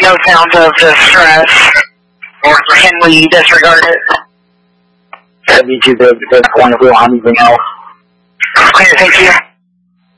no sounds of distress, or can we disregard it? That'd be to the point if we don't have anything else. Clear, thank you.